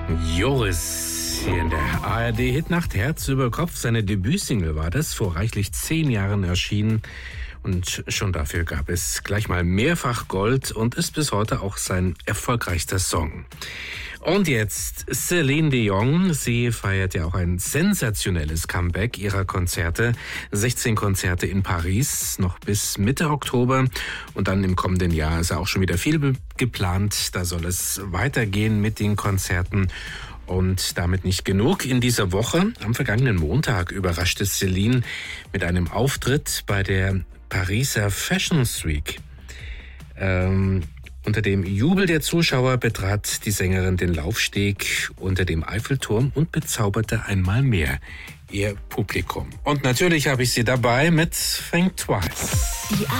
Joris hier in der ARD-Hitnacht Herz über Kopf. Seine Debütsingle war das, vor reichlich 10 Jahren erschienen. Und schon dafür gab es gleich mal mehrfach Gold und ist bis heute auch sein erfolgreichster Song. Und jetzt Celine Dion. Sie feiert ja auch ein sensationelles Comeback ihrer Konzerte. 16 Konzerte in Paris, noch bis Mitte Oktober. Und dann im kommenden Jahr ist ja auch schon wieder viel geplant. Da soll es weitergehen mit den Konzerten. Und damit nicht genug. In dieser Woche, am vergangenen Montag, überraschte Celine mit einem Auftritt bei der Pariser Fashion Week. Unter dem Jubel der Zuschauer betrat die Sängerin den Laufsteg unter dem Eiffelturm und bezauberte einmal mehr ihr Publikum. Und natürlich habe ich sie dabei mit Think Twice.